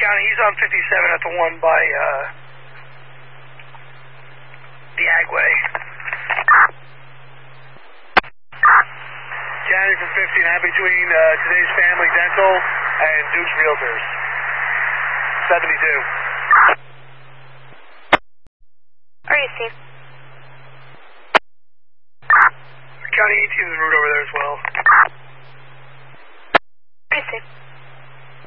County, he's on 57 at the one by the Agway. County from 15, I'm between Today's Family Dental and Duke's Realtors. 72. Are you Steve? County 18 is en route over there as well. Are you Steve?